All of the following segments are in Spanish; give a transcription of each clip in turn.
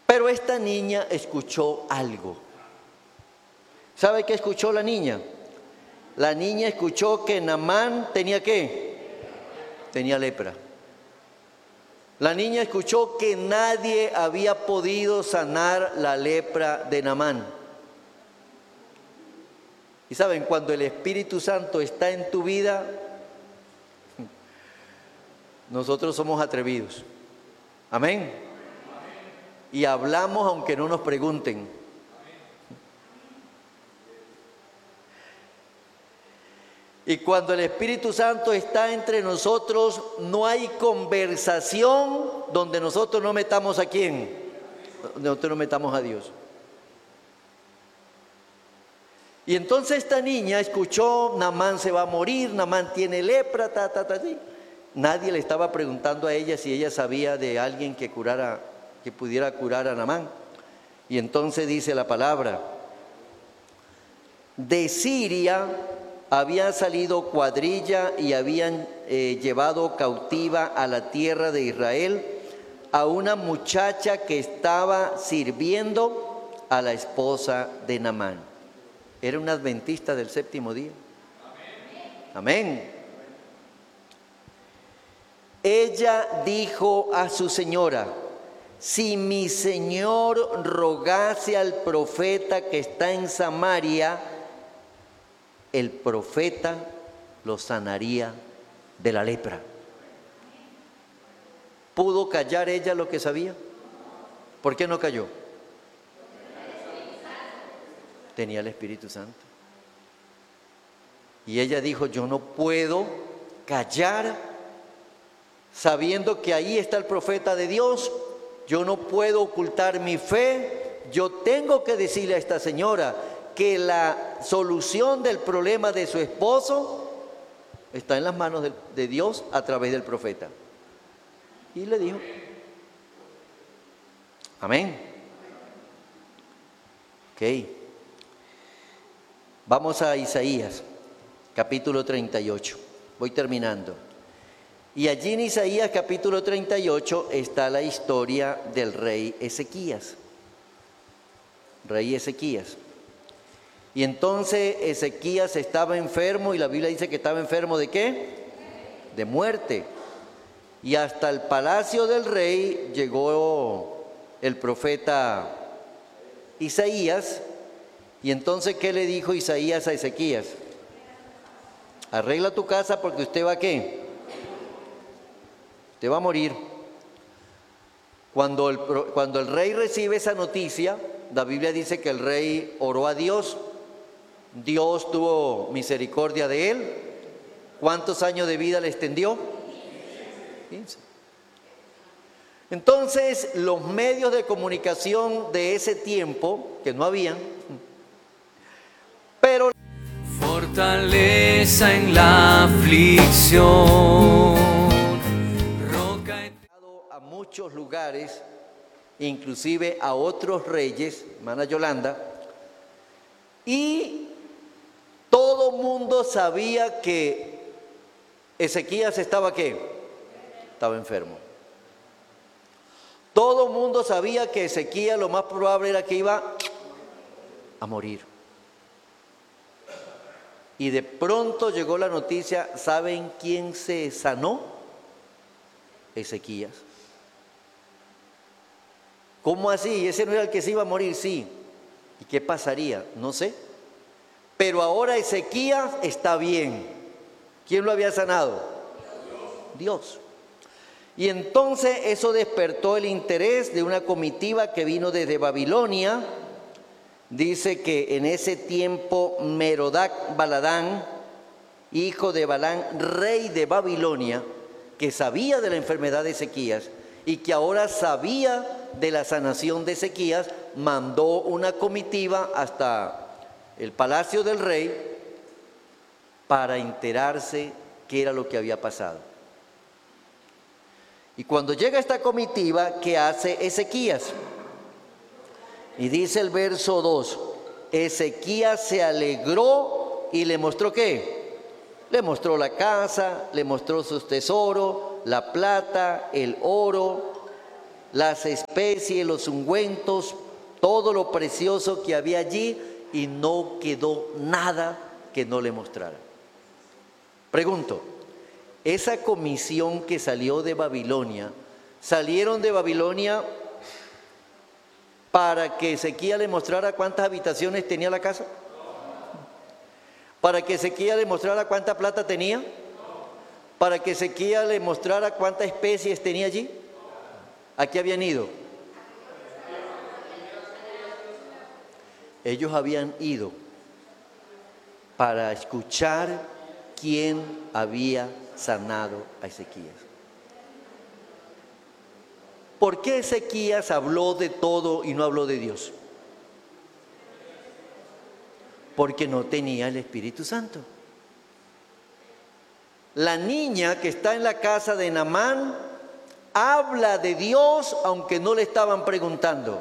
Pero esta niña escuchó algo. ¿Sabe qué escuchó la niña? La niña escuchó que Naamán tenía ¿qué? Tenía lepra. La niña escuchó que nadie había podido sanar la lepra de Naamán. Y saben, cuando el Espíritu Santo está en tu vida, nosotros somos atrevidos. Amén. Y hablamos aunque no nos pregunten. Y cuando el Espíritu Santo está entre nosotros, no hay conversación donde nosotros no metamos ¿a quién? Donde nosotros no metamos a Dios. Y entonces esta niña escuchó, Naamán se va a morir, Naamán tiene lepra, ¿sí? Nadie le estaba preguntando a ella si ella sabía de alguien que pudiera curar a Naamán. Y entonces dice la palabra, de Siria había salido cuadrilla y habían llevado cautiva a la tierra de Israel a una muchacha que estaba sirviendo a la esposa de Naamán. Era una adventista del séptimo día. Amén. Ella dijo a su señora, si mi señor rogase al profeta que está en Samaria, el profeta lo sanaría de la lepra. ¿Pudo callar ella lo que sabía? ¿Por qué no cayó? Tenía el Espíritu Santo. Y ella dijo, yo no puedo callar sabiendo que ahí está el profeta de Dios. Yo no puedo ocultar mi fe. Yo tengo que decirle a esta señora que la solución del problema de su esposo está en las manos de Dios a través del profeta. Y le dijo, amén. Ok. Vamos a Isaías, capítulo 38. Voy terminando. Y allí en Isaías, capítulo 38, está la historia del rey Ezequías. Rey Ezequías. Y entonces Ezequías estaba enfermo, y la Biblia dice que estaba enfermo ¿de qué? De muerte. Y hasta el palacio del rey llegó el profeta Isaías. Y entonces, ¿qué le dijo Isaías a Ezequías? Arregla tu casa porque usted va ¿a qué? Usted va a morir. Cuando el rey recibe esa noticia, la Biblia dice que el rey oró a Dios. Dios tuvo misericordia de él. ¿Cuántos años de vida le extendió? 15. Entonces, los medios de comunicación de ese tiempo, que no habían, pero fortaleza en la aflicción, roca a muchos lugares, inclusive a otros reyes, hermana Yolanda, y todo mundo sabía que Ezequías estaba ¿qué? Estaba enfermo. Todo mundo sabía que Ezequías lo más probable era que iba a morir. Y de pronto llegó la noticia, ¿saben quién se sanó? Ezequías. ¿Cómo así? ¿Ese no era el que se iba a morir? Sí. ¿Y qué pasaría? No sé. Pero ahora Ezequías está bien. ¿Quién lo había sanado? Dios. Y entonces eso despertó el interés de una comitiva que vino desde Babilonia. Dice que en ese tiempo Merodac Baladán, hijo de Balán, rey de Babilonia, que sabía de la enfermedad de Ezequías y que ahora sabía de la sanación de Ezequías, mandó una comitiva hasta el palacio del rey para enterarse qué era lo que había pasado. Y cuando llega esta comitiva, ¿qué hace Ezequías? Y dice el verso 2, Ezequías se alegró y le mostró ¿qué? Le mostró la casa, le mostró sus tesoros, la plata, el oro, las especies, los ungüentos, todo lo precioso que había allí, y no quedó nada que no le mostrara. Pregunto, esa comisión que salió de Babilonia, ¿salieron de Babilonia para que Ezequías le mostrara cuántas habitaciones tenía la casa? ¿Para que Ezequías le mostrara cuánta plata tenía? ¿Para que Ezequías le mostrara cuántas especies tenía allí? ¿A qué habían ido? Ellos habían ido para escuchar quién había sanado a Ezequías. ¿Por qué Ezequías habló de todo y no habló de Dios? Porque no tenía el Espíritu Santo. La niña que está en la casa de Naamán habla de Dios aunque no le estaban preguntando.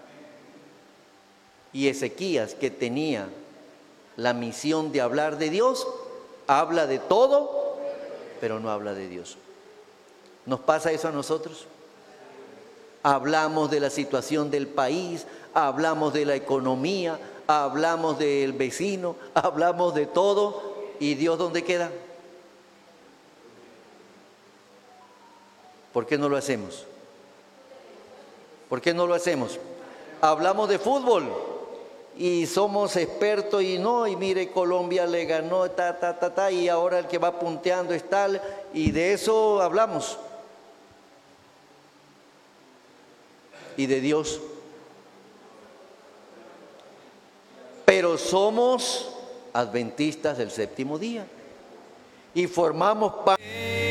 Y Ezequías, que tenía la misión de hablar de Dios, habla de todo, pero no habla de Dios. ¿Nos pasa eso a nosotros? Hablamos de la situación del país, hablamos de la economía, hablamos del vecino, hablamos de todo, ¿y Dios dónde queda? ¿Por qué no lo hacemos? ¿Por qué no lo hacemos? Hablamos de fútbol y somos expertos y mire, Colombia le ganó, y ahora el que va punteando es tal, y de eso hablamos. Y de Dios. Pero somos adventistas del séptimo día y formamos parte.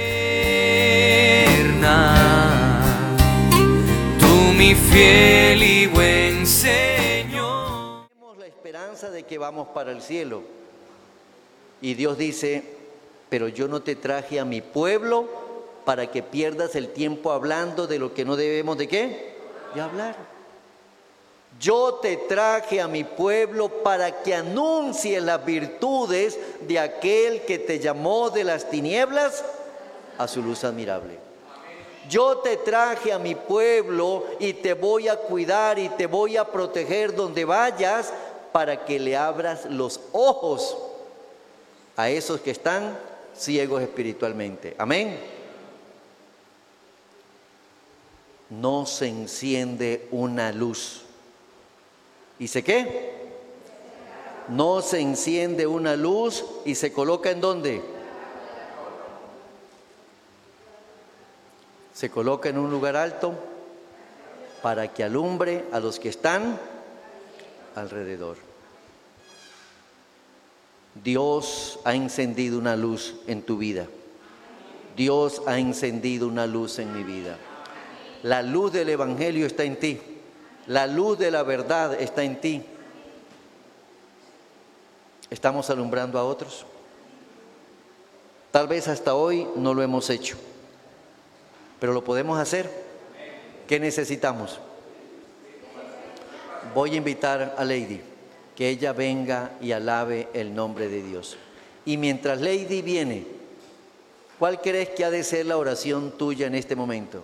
Tú mi fiel y buen Señor. Tenemos la esperanza de que vamos para el cielo. Y Dios dice, pero yo no te traje a mi pueblo para que pierdas el tiempo hablando de lo que no debemos de ¿qué? De hablar. Yo te traje a mi pueblo para que anuncies las virtudes de aquel que te llamó de las tinieblas a su luz admirable. Yo te traje a mi pueblo y te voy a cuidar y te voy a proteger donde vayas para que le abras los ojos a esos que están ciegos espiritualmente. Amén. No se enciende una luz. ¿Y se qué? No se enciende una luz y se coloca ¿en dónde? Se coloca en un lugar alto para que alumbre a los que están alrededor. Dios ha encendido una luz en tu vida. Dios ha encendido una luz en mi vida. La luz del Evangelio está en ti. La luz de la verdad está en ti. ¿Estamos alumbrando a otros? Tal vez hasta hoy no lo hemos hecho, pero lo podemos hacer. ¿Qué necesitamos? Voy a invitar a Lady que ella venga y alabe el nombre de Dios. Y mientras Lady viene, ¿cuál crees que ha de ser la oración tuya en este momento?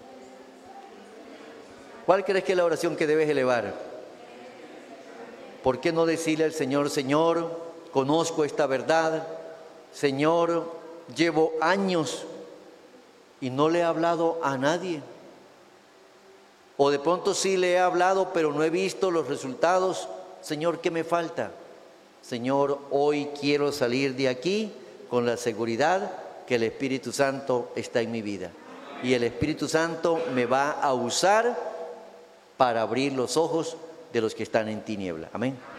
¿Cuál crees que es la oración que debes elevar? ¿Por qué no decirle al Señor, Señor, conozco esta verdad, Señor, llevo años y no le he hablado a nadie? O de pronto sí le he hablado, pero no he visto los resultados. Señor, ¿qué me falta? Señor, hoy quiero salir de aquí con la seguridad que el Espíritu Santo está en mi vida. Y el Espíritu Santo me va a usar para abrir los ojos de los que están en tiniebla. Amén.